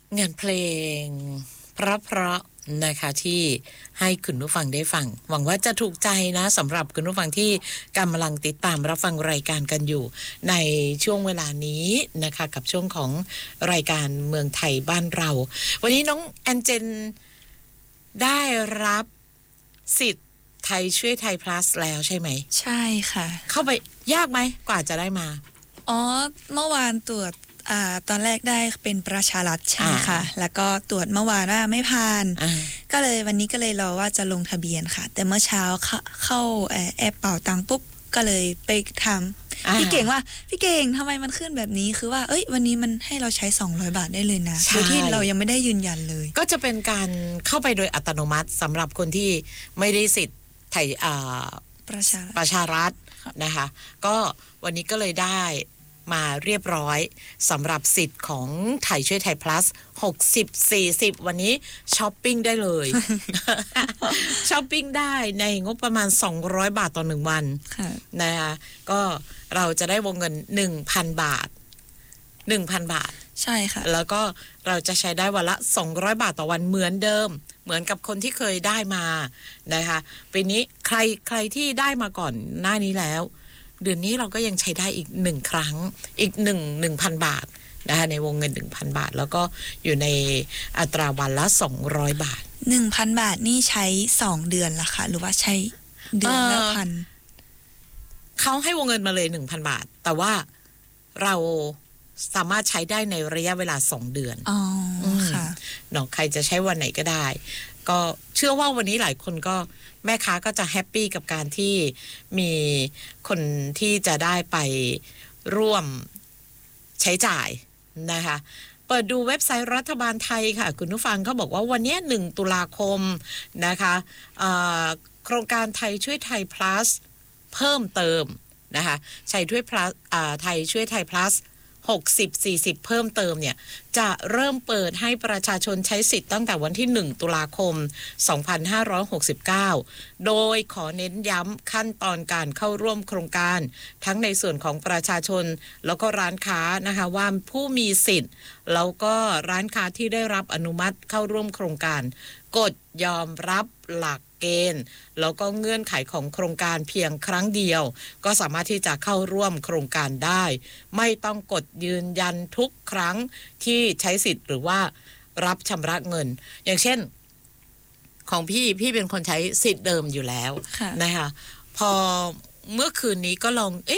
งานเพลงเพราะๆนะคะที่ให้คุณผู้ฟังได้ฟังหวังว่าจะถูกใจนะสำหรับคุณผู้ฟังที่กำลังติดตามรับฟังรายการกันอยู่ในช่วงเวลานี้นะคะกับช่วงของรายการเมืองไทยบ้านเราวันนี้น้องแอนเจนได้รับสิทธิ์ไทยช่วยไทย plus แล้วใช่ไหมใช่ค่ะเข้าไปยากไหมกว่าจะได้มาอ๋อเมื่อวานตรวจตอนแรกได้เป็นประชารัฐใช่ไหมคะแล้วก็ตรวจเมื่อวานว่าไม่ผ่านก็เลยวันนี้ก็เลยรอว่าจะลงทะเบียนค่ะแต่เมื่อเช้าเข้าแอปเป่าตังปุ๊บก็เลยไปทำพี่เก่งว่าพี่เก่งทำไมมันขึ้นแบบนี้คือว่าเอ้ยวันนี้มันให้เราใช้200 บาทได้เลยนะโดยที่เรายังไม่ได้ยืนยันเลยก็จะเป็นการเข้าไปโดยอัตโนมัติสำหรับคนที่ไม่ได้สิทธิ์ไทยประชารัฐนะคะก็วันนี้ก็เลยได้มาเรียบร้อยสำหรับสิทธิ์ของไทยช่วยไทย plus 60-40วันนี้ช้อปปิ้งได้เลย ช้อปปิ้งได้ในงบประมาณ200 บาทต่อ1วันนะคะก็เราจะได้วงเงิน 1,000 บาท 1,000 บาทใช่ค่ะแล้วก็เราจะใช้ได้วันละ200 บาทต่อวันเหมือนเดิมเหมือนกับคนที่เคยได้มานะคะปีนี้ใครที่ได้มาก่อนหน้านี้แล้วเดือนนี้เราก็ยังใช้ได้อีก1ครั้งอีก1,000 บาทนะคะในวงเงิน 1,000 บาทแล้วก็อยู่ในอัตราวันละ200 บาท 1,000 บาทนี่ใช้2เดือนละคะหรือว่าใช้เดือนละพันเขาให้วงเงินมาเลย 1,000 บาทแต่ว่าเราสามารถใช้ได้ในระยะเวลา2เดือนอ๋อค่ะเนาะใครจะใช้วันไหนก็ได้ก็เชื่อว่าวันนี้หลายคนก็แม่ค้าก็จะแฮปปี้กับการที่มีคนที่จะได้ไปร่วมใช้จ่ายนะคะเปิดดูเว็บไซต์รัฐบาลไทยค่ะคุณผู้ฟังเขาบอกว่าวันนี้1ตุลาคมนะคะโครงการไทยช่วยไทย plus เพิ่มเติมนะคะไทยช่วย plus ไทยช่วยไทย plus 60-40 เพิ่มเติมเนี่ยจะเริ่มเปิดให้ประชาชนใช้สิทธิ์ตั้งแต่วันที่1ตุลาคม2569โดยขอเน้นย้ำขั้นตอนการเข้าร่วมโครงการทั้งในส่วนของประชาชนแล้วก็ร้านค้านะคะว่าผู้มีสิทธิ์แล้วก็ร้านค้าที่ได้รับอนุมัติเข้าร่วมโครงการกดยอมรับหลักเกณฑ์แล้วก็เงื่อนไขของโครงการเพียงครั้งเดียวก็สามารถที่จะเข้าร่วมโครงการได้ไม่ต้องกดยืนยันทุกครั้งที่ใช้สิทธิ์หรือว่ารับชำระเงินอย่างเช่นของพี่เป็นคนใช้สิทธิ์เดิมอยู่แล้วนะคะพอเมื่อคืนนี้ก็ลอง